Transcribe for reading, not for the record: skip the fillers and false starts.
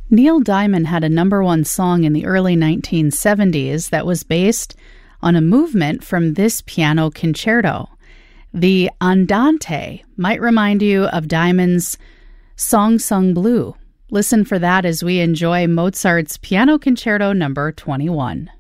Neil Diamond had a number one song in the early 1970s that was based on a movement from this piano concerto. The Andante might remind you of Diamond's Song Sung Blue. Listen for that as we enjoy Mozart's Piano Concerto number 21.